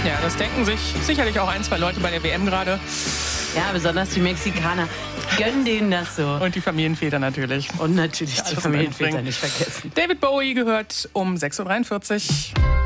Ja, das denken sich sicherlich auch 1, 2 Leute bei der WM gerade. Ja, besonders die Mexikaner gönnen denen das so. Und die Familienväter natürlich. Und natürlich die Alles Familienväter mitbringen. nicht vergessen. David Bowie gehört um 6.43 Uhr.